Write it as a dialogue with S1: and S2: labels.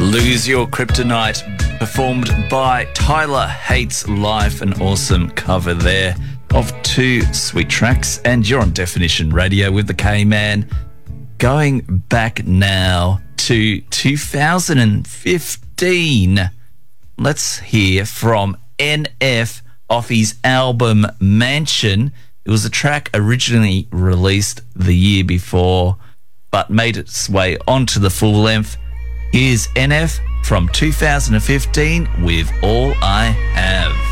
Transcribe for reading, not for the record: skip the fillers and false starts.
S1: Lose Your Kryptonite, performed by Tyler Hates Life. An awesome cover there of two sweet tracks. And you're on Definition Radio with the K-Man. Going back now to 2015. Let's hear from NF off his album Mansion. It was a track originally released the year before, but made its way onto the full length. Here's NF from 2015 with All I Have.